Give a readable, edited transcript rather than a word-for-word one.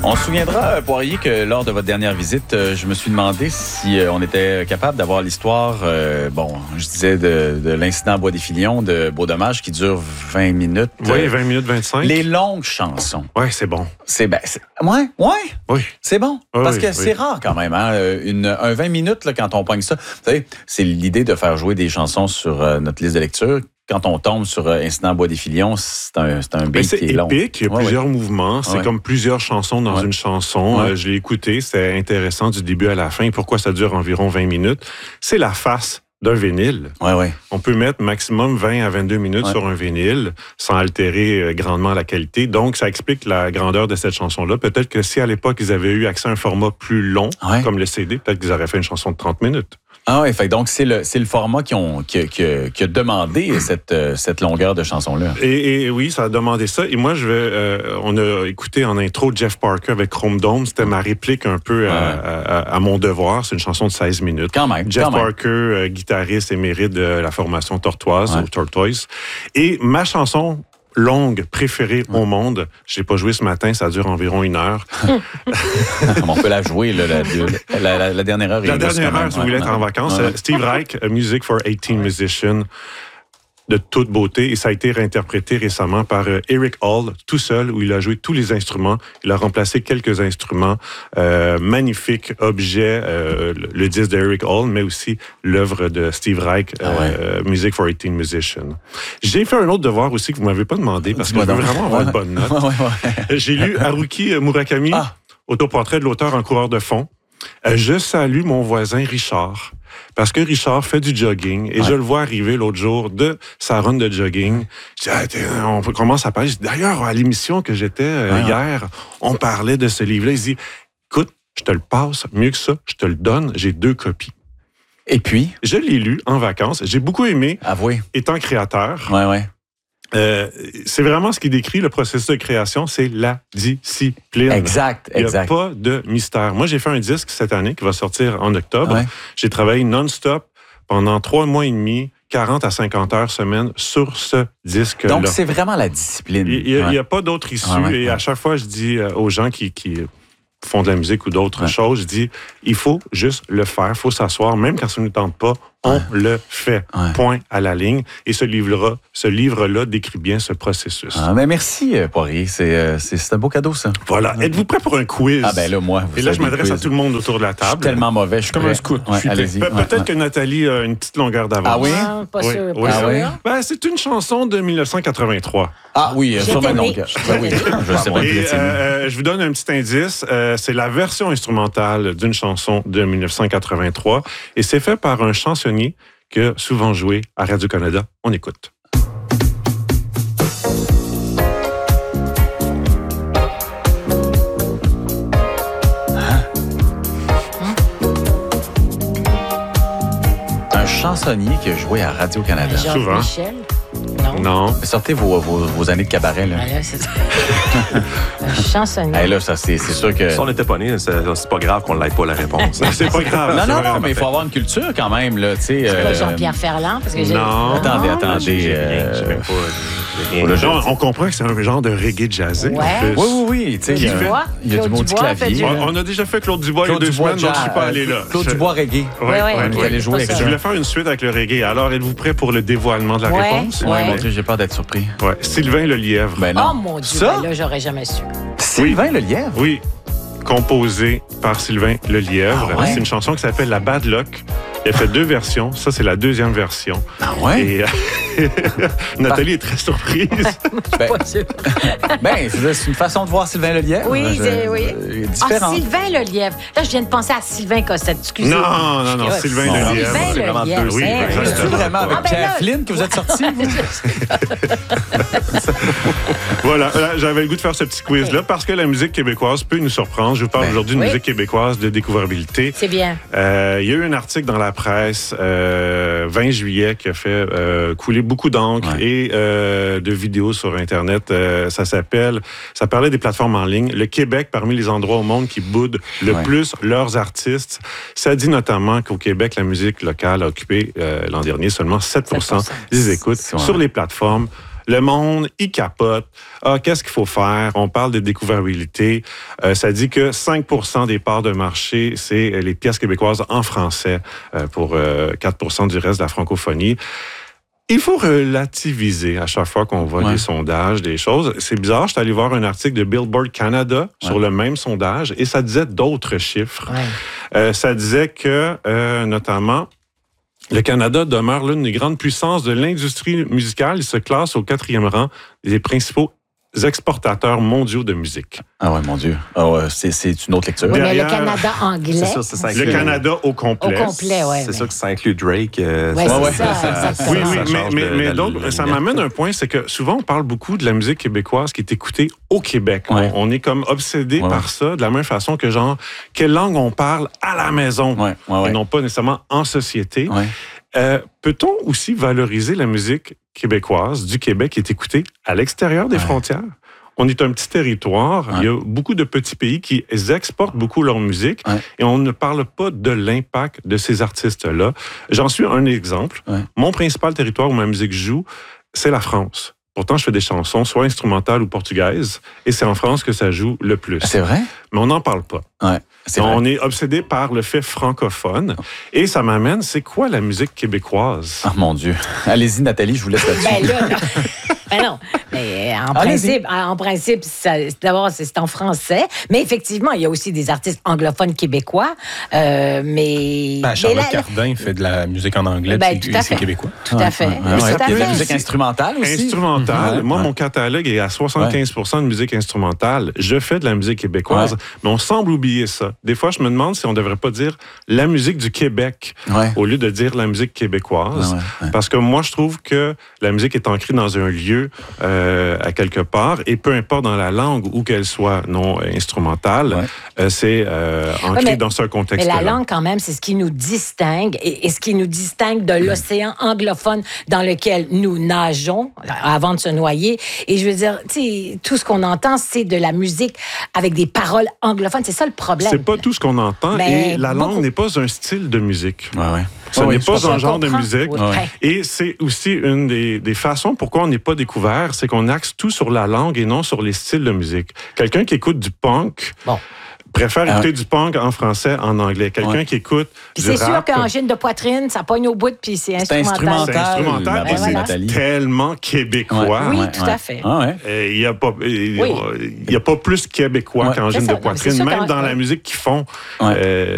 On se souviendra, Poirier, que lors de votre dernière visite, je me suis demandé si on était capable d'avoir l'histoire, je disais de l'incident à Bois-des-Filions, de Beau-Dommage, qui dure 20 minutes. Oui, 20 minutes 25. Les longues chansons. Oui, c'est bon. Oui. C'est bon. Parce que c'est oui. rare quand même, hein, un 20 minutes, là, quand on pogne ça. Vous savez, c'est l'idée de faire jouer des chansons sur notre liste de lecture. Quand on tombe sur Incident à Bois-des-Filions, c'est un beat qui est long. C'est épique, il y a plusieurs mouvements. C'est comme plusieurs chansons dans une chanson. Je l'ai écouté, c'est intéressant du début à la fin. Pourquoi ça dure environ 20 minutes? C'est la face d'un vinyle. On peut mettre maximum 20 à 22 minutes sur un vinyle sans altérer grandement la qualité. Donc, ça explique la grandeur de cette chanson-là. Peut-être que si à l'époque, ils avaient eu accès à un format plus long, comme le CD, peut-être qu'ils auraient fait une chanson de 30 minutes. Ah oui, fait donc c'est le format qui a demandé cette longueur de chanson-là. Et oui, ça a demandé ça. Et moi, on a écouté en intro Jeff Parker avec Chrome Dome. C'était ma réplique un peu à mon devoir. C'est une chanson de 16 minutes. Quand même. Jeff Parker, guitariste émérite de la formation Tortoise ou Tortoise. Et ma chanson longue préférée au monde. Je l'ai pas joué ce matin, ça dure environ 1 heure. On peut la jouer, là, la dernière heure. La dernière heure, si vous voulez être en vacances. Steve Reich, Music for 18 Musicians, de toute beauté. Et ça a été réinterprété récemment par Eric Hall, tout seul, où il a joué tous les instruments. Il a remplacé quelques instruments. Magnifique objet, le disque d'Eric Hall, mais aussi l'œuvre de Steve Reich, Music for 18 Musicians. J'ai fait un autre devoir aussi que vous ne m'avez pas demandé, parce que je veux vraiment avoir une bonne note. J'ai lu Haruki Murakami, autoportrait de l'auteur en coureur de fond. Je salue mon voisin Richard. Parce que Richard fait du jogging et je le vois arriver l'autre jour de sa run de jogging. Je dis, on commence à parler. D'ailleurs, à l'émission que j'étais hier, on parlait de ce livre-là. Il dit, écoute, je te le passe, mieux que ça, je te le donne, j'ai 2 copies. Et puis? Je l'ai lu en vacances. J'ai beaucoup aimé. Avouez. Étant créateur. C'est vraiment ce qui décrit le processus de création, c'est la discipline. Exact. Il n'y a pas de mystère. Moi, j'ai fait un disque cette année qui va sortir en octobre. J'ai travaillé non-stop pendant 3 mois et demi, 40 à 50 heures semaine sur ce disque-là. Donc, c'est vraiment la discipline. Il n'y a pas d'autre issue. Et à chaque fois, je dis aux gens qui font de la musique ou d'autres choses, je dis, il faut juste le faire, il faut s'asseoir, même quand ça ne nous tente pas, on le fait. Point à la ligne. Et ce livre-là décrit bien ce processus. Mais merci, Poirier. C'est un beau cadeau, ça. Voilà. Êtes-vous prêt pour un quiz? Ah ben là, moi, et là, je m'adresse à tout le monde autour de la table. Je suis tellement mauvais. Je suis comme un scout. Allez-y. Peut-être que Nathalie a une petite longueur d'avance. Ah oui? Pas sûr. C'est une chanson de 1983. Ah oui, sûrement non. Oui, je sais pas. Je vous donne un petit indice. C'est la version instrumentale d'une chanson de 1983. Et c'est fait par un chansonnier qui a souvent joué à Radio-Canada. On écoute. Un chansonnier qui a joué à Radio-Canada. Souvent. Michel? Non. Sortez vos années de cabaret, là. Là, c'est un chansonnier. Là, ça, c'est sûr que... Si on n'était pas nés, c'est pas grave qu'on n'ait pas la réponse. C'est pas grave. Non, mais il faut avoir une culture quand même, là, tu sais. C'est pas Jean-Pierre Ferland? Parce que non. Attendez. On comprend que c'est un genre de reggae jazzé. Oui. Tu sais, il y a du mot du clavier. On a déjà fait Claude Dubois il y a 2 semaines, donc je ne suis pas allé là. Claude Dubois reggae. Oui. Vous allez jouer avec ça. Je voulais faire une suite avec le reggae. Alors, êtes-vous prêts pour le dévoilement de la réponse? Oui, mon Dieu, j'ai peur d'être surpris. Sylvain Lelièvre. Ben non. Oh mon Dieu, là, j'aurais jamais su. Sylvain Lelièvre? Oui. Composé par Sylvain Lelièvre. C'est une chanson qui s'appelle La Bad Luck. Il a fait 2 versions. Ça, c'est la 2e version. Ah ouais? Et Nathalie est très surprise. C'est une façon de voir Sylvain Lelièvre. Oui, différent. Sylvain Lelièvre. Là, je viens de penser à Sylvain Cossette. Excusez. Non, Sylvain Lelièvre. Sylvain Lelièvre. Oui, C'est vraiment avec Pierre Flynn que vous êtes sortis, vous? Voilà, j'avais le goût de faire ce petit quiz-là parce que la musique québécoise peut nous surprendre. Je vous parle aujourd'hui de musique québécoise, de découvrabilité. C'est bien. Il y a eu un article dans la presse 20 juillet qui a fait couler beaucoup d'encre et de vidéos sur Internet. Ça parlait des plateformes en ligne. Le Québec, parmi les endroits au monde qui boudent le plus leurs artistes. Ça dit notamment qu'au Québec, la musique locale a occupé l'an dernier seulement 7% des écoutes sur les plateformes. Le monde, il capote. Ah, qu'est-ce qu'il faut faire? On parle de découvrabilité. Ça dit que 5% des parts de marché, c'est les pièces québécoises en français pour 4% du reste de la francophonie. Il faut relativiser à chaque fois qu'on voit des sondages, des choses. C'est bizarre, je suis allé voir un article de Billboard Canada sur le même sondage et ça disait d'autres chiffres. Ça disait que, notamment, le Canada demeure l'une des grandes puissances de l'industrie musicale. Il se classe au 4e rang des principaux exportateurs mondiaux de musique. Ah ouais, mon Dieu. Ah ouais, c'est une autre lecture. Oui, mais le Canada anglais. C'est ça Le Canada au complet. Au complet, oui. C'est ça que ça inclut Drake. Oui, mais donc, ça m'amène un point, c'est que souvent, on parle beaucoup de la musique québécoise qui est écoutée au Québec. Ouais. On est comme obsédé par ça, de la même façon que genre, quelle langue on parle à la maison, et non pas nécessairement en société. Peut-on aussi valoriser la musique québécoise du Québec qui est écoutée à l'extérieur des frontières? On est un petit territoire. Il y a beaucoup de petits pays qui exportent beaucoup leur musique et on ne parle pas de l'impact de ces artistes-là. J'en suis un exemple. Mon principal territoire où ma musique joue, c'est la France. Pourtant, je fais des chansons soit instrumentales ou portugaises et c'est en France que ça joue le plus. C'est vrai? Mais on n'en parle pas. On est obsédé par le fait francophone. Et ça m'amène, c'est quoi la musique québécoise? Ah, mon Dieu. Allez-y, Nathalie, je vous laisse là-dessus. Ben non. Mais en principe, d'abord, c'est en français. Mais effectivement, il y a aussi des artistes anglophones québécois. Charlotte Cardin fait de la musique en anglais. C'est québécois. Tout à fait. Il y a de la musique instrumentale aussi. Instrumentale. Moi, mon catalogue est à 75% de musique instrumentale. Je fais de la musique québécoise, mais on semble oublier ça. Des fois, je me demande si on ne devrait pas dire la musique du Québec au lieu de dire la musique québécoise. Parce que moi, je trouve que la musique est ancrée dans un lieu à quelque part, et peu importe dans la langue où qu'elle soit non instrumentale, c'est ancré dans ce contexte-là. Mais la langue, quand même, c'est ce qui nous distingue, et ce qui nous distingue de l'océan anglophone dans lequel nous nageons avant de se noyer. Et je veux dire, tu sais, tout ce qu'on entend, c'est de la musique avec des paroles anglophones. C'est ça le problème. C'est pas tout ce qu'on entend, et la langue n'est pas un style de musique. Ce n'est pas un genre de musique. Et c'est aussi une des façons pourquoi on n'est pas découvert, c'est qu'on axe tout sur la langue et non sur les styles de musique. Quelqu'un qui écoute du punk préfère écouter du punk en français, en anglais. Quelqu'un qui écoute du rap... C'est sûr qu'en gine de poitrine, ça pogne au bout, puis c'est instrumental. C'est instrumental, et c'est tellement québécois. Oui, tout à fait. Il n'y a pas plus québécois qu'en gine de poitrine, même dans la musique qu'ils font.